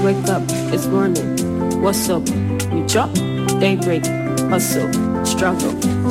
wake up, it's morning. What's up? We drop, daybreak, hustle, struggle,